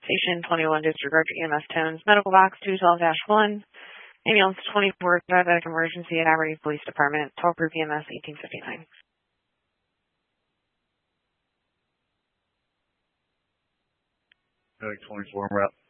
Station 21 disregard for EMS tones. Medical box 212-1. Ambulance 24 diabetic emergency at Aberdeen Police Department. 12 group EMS 1859. Medic 24 route.